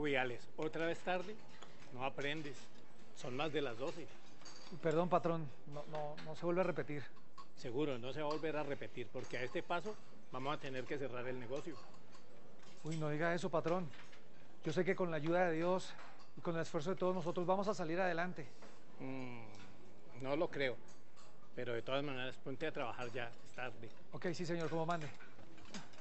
Uy, Alex, ¿otra vez tarde? No aprendes. Son más de las 12. Perdón, patrón, no se vuelve a repetir. Seguro, no se va a volver a repetir, porque a este paso vamos a tener que cerrar el negocio. Uy, no diga eso, patrón. Yo sé que con la ayuda de Dios y con el esfuerzo de todos nosotros vamos a salir adelante. No lo creo, pero de todas maneras ponte a trabajar ya, es tarde. Ok, sí, señor, como mande.